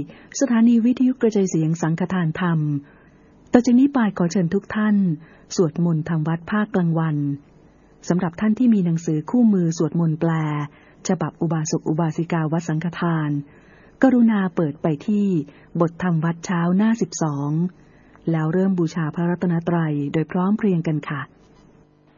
สถานีวิทยุกระจายเสียงสังฆทานธรรมต่อจากนี้ไปขอเชิญทุกท่านสวดมนต์ทำวัดภาคกลางวันสำหรับท่านที่มีหนังสือคู่มือสวดมนต์แปลฉบับอุบาสกอุบาสิกาวัดสังฆทานกรุณาเปิดไปที่บทธรรมวัดเช้าหน้า12แล้วเริ่มบูชาพระรัตนตรัยโดยพร้อมเพรียงกันค่ะ